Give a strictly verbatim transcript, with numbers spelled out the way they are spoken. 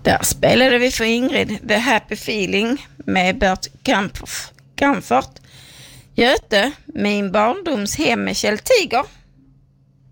Där spelade vi för Ingrid The Happy Feeling med Bert Kampf- Kampfert. Göte, Min barndoms hem med Kjell Tiger